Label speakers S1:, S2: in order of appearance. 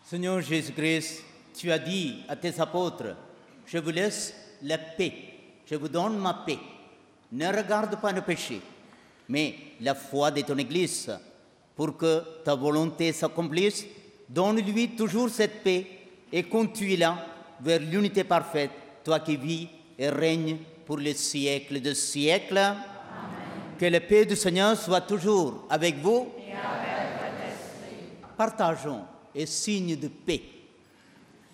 S1: Seigneur Jésus-Christ, tu as dit à tes apôtres, je vous laisse la paix, je vous donne ma paix. Ne regarde pas nos péchés, mais la foi de ton Église. Pour que ta volonté s'accomplisse, donne-lui toujours cette paix et conduis-la vers l'unité parfaite, toi qui vis et règnes pour les siècles de siècles. Amen. Que la paix du Seigneur soit toujours avec vous. Et avec votre esprit. Partageons et signe de paix.